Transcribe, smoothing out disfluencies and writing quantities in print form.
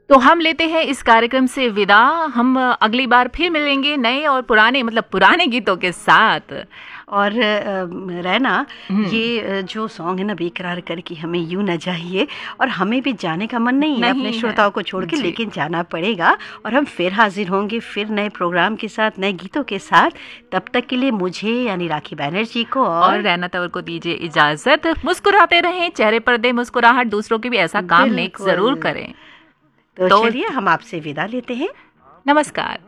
तो हम लेते हैं इस कार्यक्रम से विदा। हम अगली बार फिर मिलेंगे नए और पुराने, मतलब पुराने गीतों के साथ। और रहना, ये जो सॉन्ग है ना, बेकरार करके हमें यूं न जाइए, और हमें भी जाने का मन नहीं है अपने श्रोताओं को छोड़ के, लेकिन जाना पड़ेगा। और हम फिर हाजिर होंगे, फिर नए प्रोग्राम के साथ, नए गीतों के साथ। तब तक के लिए मुझे यानी राखी बैनर्जी को और रैना तंवर को दीजिए इजाजत। मुस्कुराते रहें, चेहरे पर दे मुस्कुराहट, दूसरों की भी ऐसा काम नेक जरूर करें। तो चलिए हम आपसे विदा लेते हैं। नमस्कार।